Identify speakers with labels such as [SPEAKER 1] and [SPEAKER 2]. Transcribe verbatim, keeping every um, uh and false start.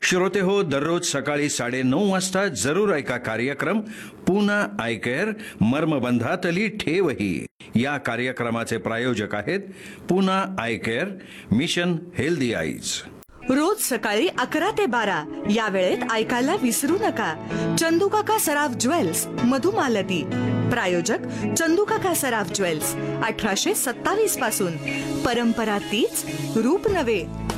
[SPEAKER 1] श्रोते हो, दररोज सकाळी साडे नऊ वाजता जरूर ऐका कार्यक्रम पुना आय केअर, मर्मबंधातली ठेवही. या कार्यक्रमाचे प्रायोजक आहेत Poona I care, mission healthy eyes.
[SPEAKER 2] रोज सकाळी अकरा ते बारा या वेळेत ऐकायला विसरू नका. चंदूकाका सराफ ज्वेल्स, मधुमालती. प्रायोजक चंदूकाका सराफ ज्वेल्स, अठराशे सत्तावीस पासून. परंपरा तीच, रूप नवे.